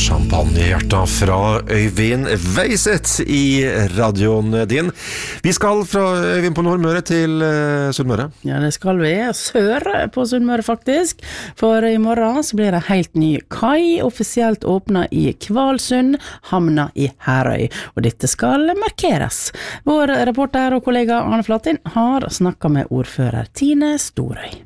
Champagnehjerta fra Øyvind Weiset i radioen din. Vi skal fra Øyvind på Nordmøre til Sunnmøre. Ja, det skal vi. Sør på Sunnmøre faktisk. For i morgen så blir det helt ny kai, offisielt åpnet i Kvalsund, havna i Herøy. Og dette skal markeres. Vår reporter og kollega Arne Flatin har snakket med ordfører Tine Storøy.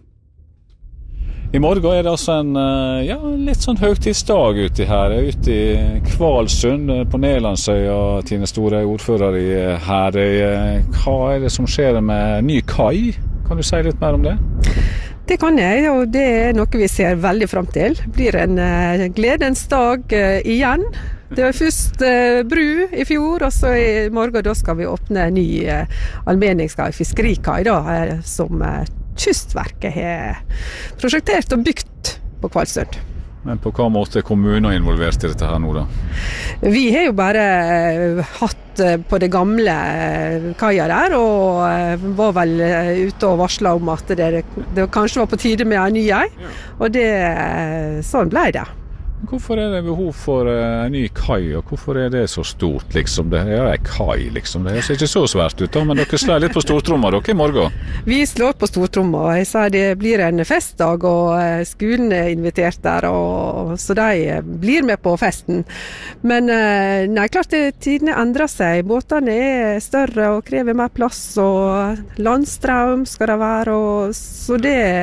I morgen det altså en litt sånn høytidsdag ute her, ute i Kvalsund på Nelandsøya. Tine Storøy, ordfører i Herøy. Hva det som skjer med ny kai? Kan du si litt mer om det? Det kan jeg, og det noe vi ser veldig frem til. Det blir en gledens dag igjen. Det var først bru i fjor, og så i morgen da skal vi åpne en ny allmenningskai, fiskerikai da, som Kystverket har prosjektert og bygd på Kvalsund. Men på hva måte er kommunen involvert i dette her nå da? Vi har jo bare hatt på det gamle kaia der, og var vel ute og varslet om at det kanskje var på tide med en ny ei, og sånn ble det. Hvorfor det behov for en ny kai, og hvorfor det så stort liksom? Det en kai liksom, det ser ikke så svært ut da, men dere slår litt på stortromma dere i morgen? Vi slår på stortromma, og jeg sa det blir en festdag, og skolen invitert der, og så de blir med på festen. Men nei, klart tidene endrer seg, båtene større og krever mer plass, og landstrøm skal det være, og så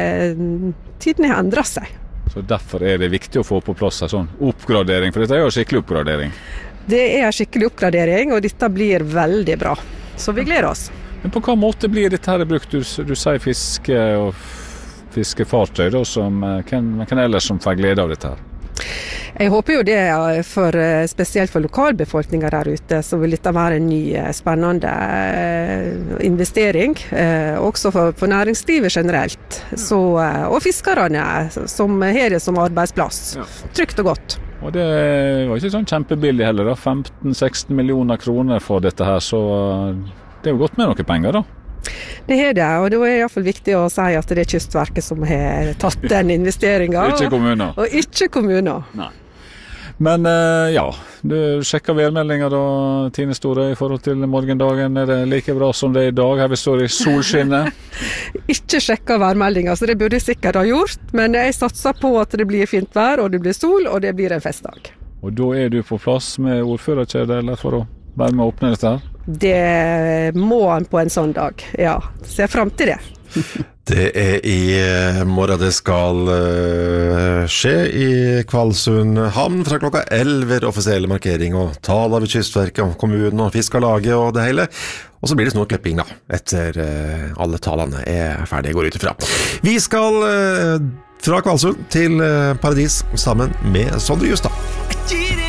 tidene endrer seg. Så derfor det viktig å få på plass en sånn oppgradering, for dette jo en skikkelig oppgradering. Det en skikkelig oppgradering, og dette blir veldig bra. Så vi gleder oss. Men på hva måte blir dette her brukt? Du sier fiske og fiskefartøy, da, hvem ellers som får glede av dette her? Jeg håper jo det, spesielt for lokalbefolkningen der ute, så vil dette være en ny, spennende investering, også for næringslivet generelt, og fiskerne som har det som arbeidsplass, trygt og godt. Og det var ikke sånn kjempebillig heller da, 15-16 millioner kroner for dette her, så det jo godt med noen penger da. Det det, og det i hvert fall viktig å si at det Kystverket som har tatt den investeringen. Ikke kommuner. Og ikke kommuner. Nei. Men du sjekker værmeldingen da, Tine Storøy, i forhold til morgendagen. Det like bra som det i dag, her vi står i solskinnet? Ikke sjekker værmeldingen, så det burde jeg sikkert ha gjort, men jeg satser på at det blir fint vær, og det blir sol, og det blir en festdag. Og da du på plass med ordførerkjede, eller for å være med å åpne dette her? Det må han på en sånn dag, ja. Ser frem til det. Det i morgen det skal skje i Kvalsund havn fra klokka 11, offisielle markering og tale av Kystverket og kommunen og Fiskarlaget og det hele. Og så blir det snorklipping da, etter alle talene ferdige, går ut ifra. Vi skal fra Kvalsund til Paradis sammen med Sondre Justad.